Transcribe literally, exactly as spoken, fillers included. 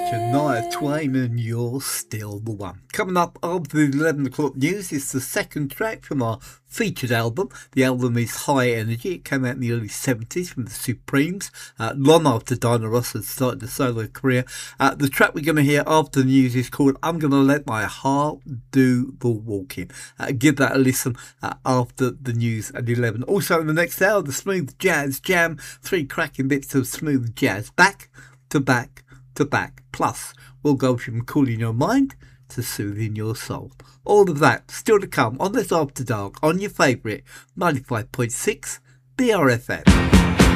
Shania Twain and You're Still the One. Coming up after the eleven o'clock news is the second track from our featured album. The album is High Energy. It came out in the early seventies from the Supremes, uh, long after Diana Ross had started a solo career. Uh, the track we're going to hear after the news is called I'm Gonna Let My Heart Do the Walking. Uh, give that a listen uh, after the news at eleven. Also in the next hour, the Smooth Jazz Jam. Three cracking bits of smooth jazz. Back to back to back. Plus, we'll go from cooling your mind to soothing your soul. All of that still to come on this After Dark on your favourite ninety-five point six B R F M.